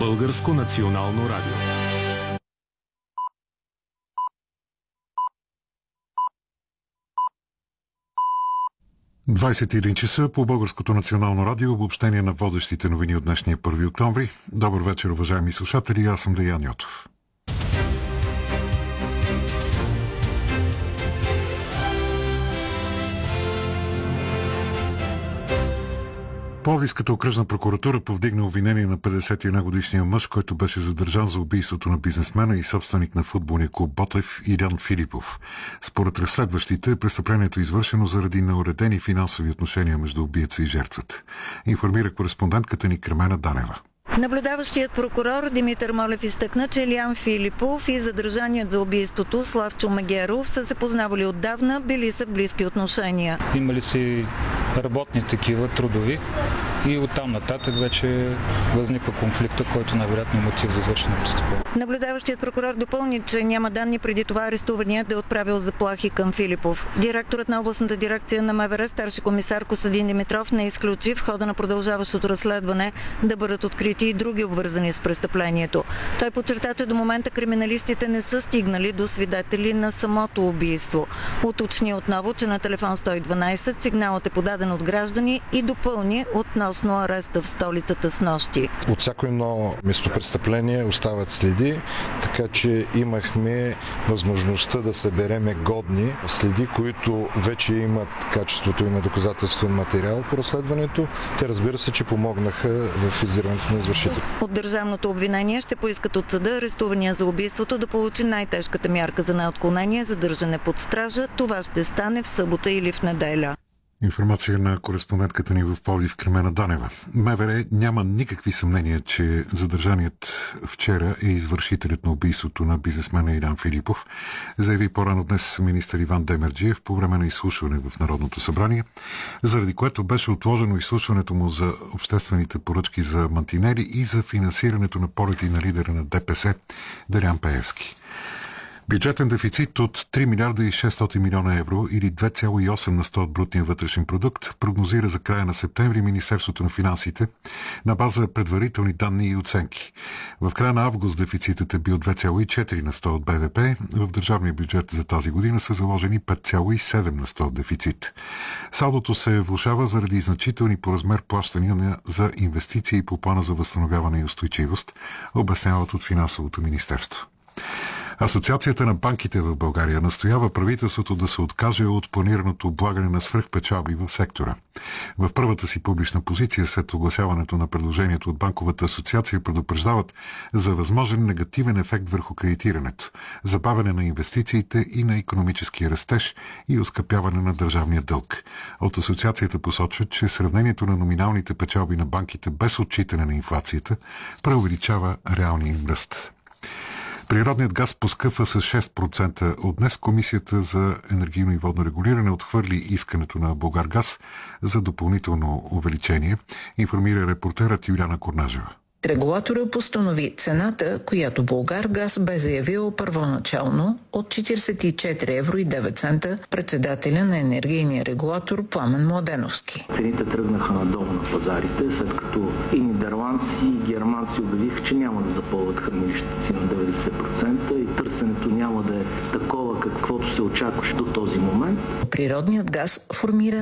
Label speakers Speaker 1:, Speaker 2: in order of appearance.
Speaker 1: Българско национално радио. – 21 часа по Българското национално радио. Обобщение на водещите новини от днешния 1 октомври. Добър вечер, уважаеми слушатели. Аз съм Деян Йотов. Пловдивската окръжна прокуратура повдигна обвинение на 51-годишния мъж, който беше задържан за убийството на бизнесмена и собственик на футболния клуб Ботев Илян Филипов. Според разследващите, престъплението е извършено заради неуредени финансови отношения между убиеца и жертвата. Информира кореспондентката ни Кремена Данева.
Speaker 2: Наблюдаващият прокурор Димитър Молев изтъкна, че Илян Филипов и задържаният за убийството Славчо Мегеров са се познавали отдавна, били са в близки отношения.
Speaker 3: Имали си работни такива, трудови, и оттам нататък вече възниква конфликта, който най-вероятно е мотив за извършено престъпление.
Speaker 2: Наблюдаващият прокурор допълни, че няма данни преди това арестуваният да е отправил заплахи към Филипов. Директорът на областната дирекция на МВР, старши комисар Костадин Димитров, не изключи в хода на продължаващото разследване да бъдат открити и други обвързани с престъплението. Той подчерта, че до момента криминалистите не са стигнали до свидетели на самото убийство. Уточни отново, че на телефон 112 сигналът е подаден от граждани и допълни относно ареста в столицата снощи.
Speaker 4: От всяко едно местопрестъпление остават следи, така че имахме възможността да събереме годни следи, които вече имат качеството и на доказателствен материал по разследването. Те, разбира се, че помогнаха в изирането на извършител.
Speaker 2: От държавното обвинение ще поискат от съда арестувания за убийството да получи най-тежката мярка за неотклонение, задържане под стража. Това ще стане в събота или в неделя.
Speaker 1: Информация на кореспондентката ни в Пловдив Кремена Данева. МВР няма никакви съмнения, че задържаният вчера е извършителят на убийството на бизнесмена Илян Филипов, заяви по-рано днес министър Иван Демерджиев по време на изслушване в Народното събрание, заради което беше отложено изслушването му за обществените поръчки за мантинели и за финансирането на полети на лидера на ДПС Делян Пеевски. Бюджетен дефицит от 3 милиарда и 600 милиона евро или 2,8 на 100 от брутния вътрешен продукт прогнозира за края на септември Министерството на финансите на база предварителни данни и оценки. В края на август дефицитът е бил 2,4 на 100 от БВП. В държавния бюджет за тази година са заложени 5,7 на 100 от дефицит. Салдото се влошава заради значителни по размер плащания за инвестиции по плана за възстановяване и устойчивост, обясняват от Финансовото министерство. Асоциацията на банките в България настоява правителството да се откаже от планираното облагане на свръхпечалби в сектора. В първата си публична позиция след огласяването на предложението от Банковата асоциация предупреждават за възможен негативен ефект върху кредитирането, забавяне на инвестициите и на икономическия растеж и оскъпяване на държавния дълг. От асоциацията посочват, че сравнението на номиналните печалби на банките без отчитане на инфлацията преувеличава реалния им ръст. Природният газ поскъпва с 6% от днес. Комисията за енергийно и водно регулиране отхвърли искането на Булгаргаз за допълнително увеличение, информира репортерът Юлиана Корнажева.
Speaker 5: Регулаторът постанови цената, която Булгаргаз бе заявил първоначално от 44 евро и 9 цента председателя на енергийния регулатор Пламен Младеновски.
Speaker 6: Цените тръгнаха надолу на пазарите, след като и нидерландци, и германци обявиха, че няма да запълват хранилищата си на 90% и търсенето няма да е такова, каквото се очакваше до този момент.
Speaker 5: Природният газ формира